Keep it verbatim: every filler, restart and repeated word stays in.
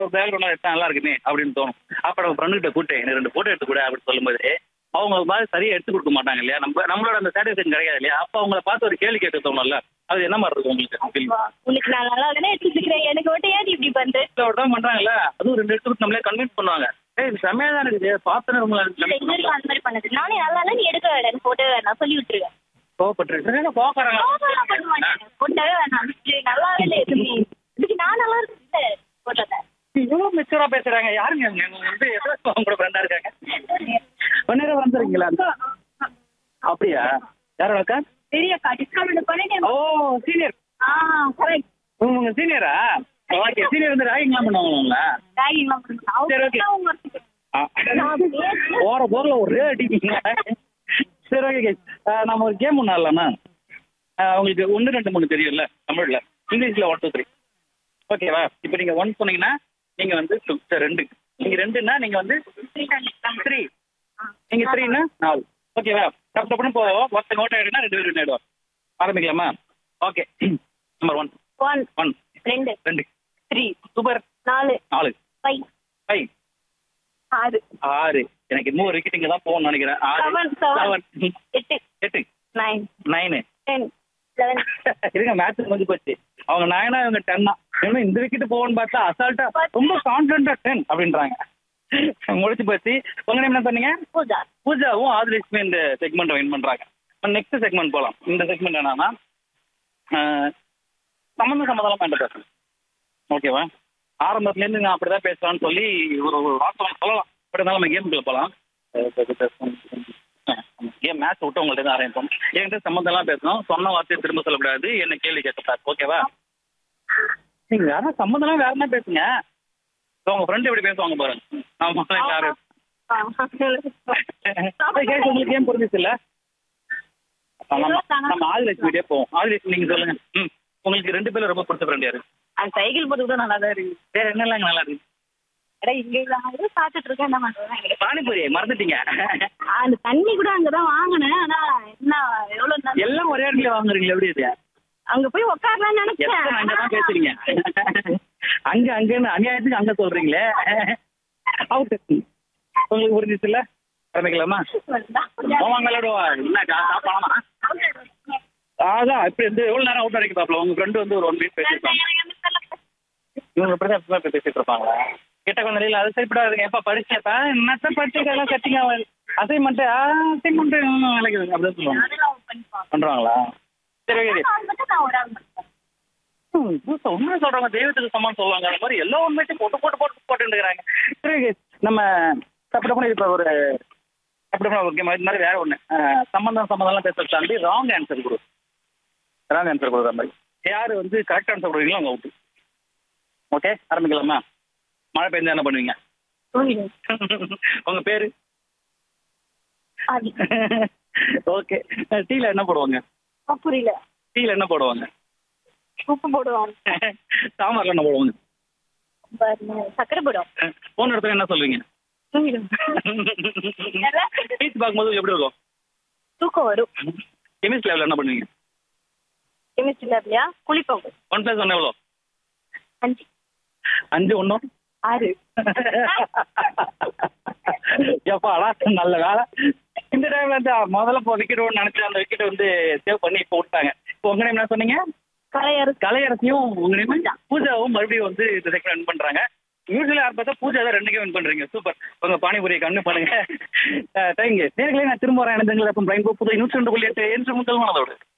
ஒரு பேக்ரவுண்ட் எடுத்தா நல்லா இருக்குமே அப்படின்னு தோணும். அப்ப நம்ம ஃப்ரெண்டு கிட்ட கூட்டு எனக்கு ரெண்டு போட்டோ எடுத்து கூட அப்படின்னு சொல்லும்போது அவங்க மாதிரி சரியா எடுத்து கொடுக்க மாட்டாங்க இல்லையா? நம்ம நம்மளோட அந்த சாட்டிஸ்ஃபேக்ஷன் கிடைக்காது இல்லையா? அப்ப அவங்கள பார்த்து ஒரு கேள்வி கேட்க தோணும்ல, அது என்ன மாதிரி இருக்கும் உங்களுக்கு ஃபீல்? உனக்கு நான் நல்லா தானே எடுத்துக்கிறேன், எனக்கு மட்டும் ஏன் இப்படி பண்ற? தான் பண்றாங்கல்ல, அதுவும் ரெண்டு எடுத்து கொடுத்து நம்மளே கன்வின்ஸ் பண்ணுவாங்க. ஏய் இது செம்மையா தான் இருக்குது, பார்த்தனே உங்களை இல்ல, இது வரைக்கும் அந்த மாதிரி பண்ணது நானே நல்லா இல்ல, நீ எடுக்க வேண்டாம் போட்டோ வேணாம் சொல்லி விட்டுருவேன். கோவப்பட்டு போக்குறாங்க. போட்டோவே வேணாம், நல்லாவே இல்லை எதுவுமே. இதுக்கு நான் நல்லா இருக்கேன் போட்டோல. இவ்வளவு மெச்சூரா பேசுறாங்க. யாருங்க அவங்க? இவங்க வந்து எவ்வளவு அவங்க கூட ஃப்ரெண்டா இருக்காங்க. ஒன்னேரம் வந்துருக்கீங்களா? அப்படியா? யாரோட அக்கா? பெரிய அக்கா டிஸ்கவுண்ட் பண்ணிட்டேன். ஓ சீனியர். ஆ கரெக்ட். உங்க சீனியரா? ஓகே, சீனியர் வந்து ராகிங்லாம் பண்ணுவாங்களா? ராகிங்லாம் பண்ணுவாங்க. சரி ஓகே. போற போர்ல ஒரே அடிப்பீங்க. சரி ஓகே, நம்ம ஒரு கேம் ஒன்று ஆடலாமா? உங்களுக்கு ஒன்று ரெண்டு மூணு தெரியும்ல தமிழ்ல, இங்கிலீஷ்ல ஒன் டூ த்ரீ. ஓகேவா? இப்போ நீங்க ஒன் சொன்னீங்கன்னா நீங்க வந்து டூ, ரெண்டு. நீங்க ரெண்டுன்னா நீங்க வந்து த்ரீ, நீங்க த்ரீன்னா நாலு. ஓகேவா? தப்பு தப்புன்னு போவோம். ஒருத்தங்க ஓட்ட ஆயிடுனா ரெண்டு பேரும் வின் ஆயிடுவோம். ஆரம்பிக்கலாமா? Okay. Number one. One one ரெண்டு ரெண்டு த்ரீ சூப்பர். நாலு நாலு ஃபைவ் ஃபைவ் ஆறு ஆறு. எனக்கு இன்னும் ஒரு விக்கெட் இங்கே தான் போகணும்னு நினைக்கிறேன். ஆறு செவன் செவன் செவன் எட்டு எட்டு நைன் நைனு. Ten eleven. இருங்க, மேட்ச் முடிஞ்சு போச்சு. அவங்க நைனா இவங்க டென்னா. இன்னும் இந்த விக்கெட் போகணும்னு பார்த்தா அசால்ட்டா ரொம்ப கான்ஃபிடண்டா டென் அப்படின்றாங்க. முடிச்சு போச்சு. உங்க நேம் என்ன சொன்னீங்க? பூஜா. பூஜாவும் ஆதிலட்சுமி இந்த செக்மெண்ட் வின் பண்றாங்க. நெக்ஸ்ட் செக்மெண்ட் போகலாம். இந்த செக்மெண்ட் என்னன்னா சம்மந்தம் சம்மந்தம் என்கிட்ட பேசணும். ஓகேவா? ஆரம்பத்துலேருந்து நான் அப்படிதான் பேசுறான்னு சொல்லி ஒரு ஒரு வார்த்தை சொல்லலாம். பட் இருந்தாலும் நம்ம கேமுக்குள்ள போகலாம். கேம் மேட்ச் விட்டு உங்கள்ட்ட தான் ஆரம்பிப்போம். என்கிட்ட சம்மந்தம்லாம் பேசணும். சொன்ன வார்த்தையை திரும்ப சொல்லக்கூடாது. என்ன கேள்வி கேட்கக்கூடாது. ஓகேவா? நீங்க யாரும் சம்மந்தம்லாம் வேற என்ன பேசுங்க. உங்க ஃப்ரெண்ட் எப்படி பேசுவாங்க பாருங்க. ஆமா யாரு உங்களுக்கு கேம் புரிஞ்சிச்சு இல்ல? நம்ம ஆதிலட்சுமிட்டே போவோம். ஆதிலட்சுமி நீங்க சொல்லுங்க. ம் உங்களுக்கு ரெண்டு பேரும் ரொம்ப பிடிச்ச ஃப்ரெண்ட் யாரு? அந்த சைக்கிள் போட்டு கூட நல்லா தான் இருக்கு. வேற என்னெல்லாம் நல்லா இருக்கு? அட இங்க இல்லாம சாப்பிட்டுட்டு இருக்கேன். என்ன பண்றேன்? பானிபூரி மறந்துட்டீங்க. அந்த தண்ணி கூட அங்கதான் வாங்கினேன். ஆனா என்ன எவ்வளவு எல்லாம் ஒரே இடத்துல வாங்குறீங்களா? எப்படி இது? அங்க போய் உட்காரலாம்னு நினைச்சேன். அங்கதான் பேசுறீங்க. அங்க அங்கன்னு அநியாயத்துக்கு அங்க சொல்றீங்களே. அவுட். உங்களுக்கு புரிஞ்சிச்சு இல்ல? ஆரம்பிக்கலாமா? போவாங்களா? என்னக்கா சாப்பிடலாமா? அதான் இப்ப வந்து எவ்வளவு நேரம் அவுட் அடிக்க பாப்பல. உங்க ஃப்ரெண்டு வந்து ஒரு ஒன் வீக் பேசிருப்பாங்க. இவங்க இப்படிதான் பேசிட்டு இருப்பாங்களா? கிட்ட கொஞ்ச நிலையில அது சரிப்படாதுங்க. எப்ப படிச்சப்ப என்னத்தான் படிச்சதெல்லாம் செட்டிங் ஆகாது. அசைன்மெண்ட் அசைன்மெண்ட் வேலைக்கு அப்படின்னு சொல்லுவாங்க. பண்றாங்களா? சரி உண்மை சொல்றாங்க. தெய்வத்துக்கு சமான் சொல்லுவாங்க. அந்த மாதிரி எல்லா உண்மையும் போட்டு போட்டு போட்டு போட்டுருக்காங்க. சரி நம்ம தப்பு இப்ப ஒரு அப்படி மாதிரி வேற ஒண்ணு சம்பந்தம் சம்பந்தம்லாம் பேச தாண்டி ராங் ஆன்சர் கொடு. ராங் ஆன்சர் கொடுக்குற மாதிரி யாரு வந்து கரெக்ட் ஆன்சர் கொடுக்குறீங்களோ அவங்க அவுட்டு. ஓகே ஆரம்பிக்கலாமா? மழை பெஞ்சா என்ன பண்ணுவீங்க? உங்க பேரு? ஓகே. டீல என்ன போடுவாங்க? புரியல. டீல என்ன போடுவாங்க? உப்பு போடுவாங்க. சாம்பார்ல என்ன போடுவாங்க? சக்கரை போடுவோம். போன இடத்துல என்ன சொல்லுவீங்க? பீச் பார்க்கும்போது எப்படி இருக்கும்? தூக்கம் வரும். கெமிஸ்ட்ரி லேப்ல என்ன பண்ணுவீங்க? கெமிஸ்ட்ரி லேப்லயா குளிப்போம். ஒன் பிளஸ் ஒன் எவ்வளோ? அஞ்சு. அஞ்சு ஒன்றும் ஆறு. எப்பாடா நல்ல வேலை. இந்த டைம்ல வந்து முதல்ல இப்போ விக்கெட் ஒன்று நினைச்சு அந்த விக்கெட் வந்து சேவ் பண்ணி இப்போ விட்டாங்க. இப்போ உங்க நேம் என்ன சொன்னீங்க? கலையரசு. கலையரசியும் உங்க நேம் பூஜாவும் மறுபடியும் வந்து இந்த செகண்ட் வின் பண்றாங்க. யூஸ்வலா யார் பார்த்தா பூஜா தான் ரெண்டுக்கே வின் பண்றீங்க. சூப்பர். உங்க பானிபுரியை கண்ணு பண்ணுங்க. தேங்க்யூ. நேர்களே நான் திரும்ப வரேன். எனக்கு புது நூற்றி ரெண்டு புள்ளி எட்டு என்று முதல் மனதோடு